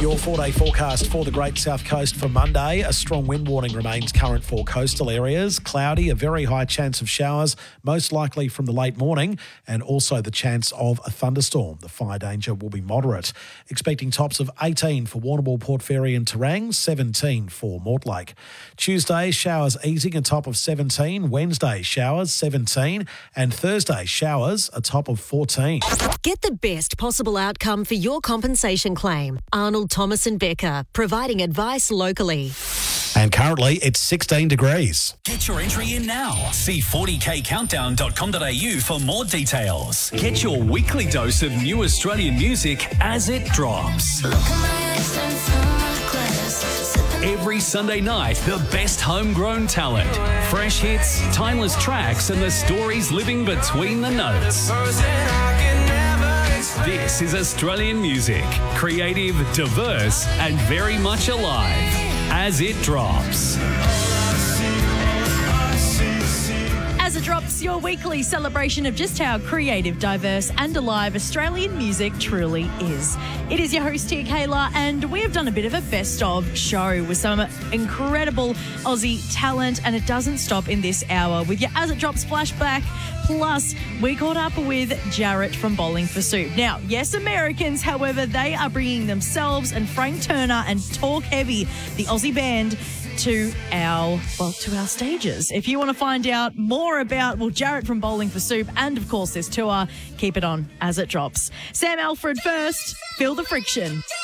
Your 4-day forecast for the Great South Coast for Monday. A strong wind warning remains current for coastal areas. Cloudy, a very high chance of showers, most likely from the late morning, and also the chance of a thunderstorm. The fire danger will be moderate. Expecting tops of 18 for Warrnambool, Port Fairy and Terang, 17 for Mortlake. Tuesday, showers easing, a top of 17. Wednesday, showers, 17. And Thursday, showers, a top of 14. Get the best possible outcome for your compensation claim. Arnold Thomas and Becker, providing advice locally. And currently, it's 16 degrees. Get your entry in now. See 40kcountdown.com.au for more details. Get your weekly dose of new Australian music as it drops. Every Sunday night, the best homegrown talent, fresh hits, timeless tracks, and the stories living between the notes. This is Australian music, creative, diverse, and very much alive as it drops. As It Drops, your weekly celebration of just how creative, diverse and alive Australian music truly is. It is your host here, Kayla, and we have done a bit of a best of show with some incredible Aussie talent, and it doesn't stop in this hour with your As It Drops flashback. Plus, we caught up with Jarrett from Bowling for Soup. Now, yes, Americans, however, they are bringing themselves and Frank Turner and Talk Heavy, the Aussie band, to our stages. If you want to find out more about, Jarrett from Bowling for Soup and, of course, this tour, keep it on As It Drops. Sam Alfred first, Feel the Friction.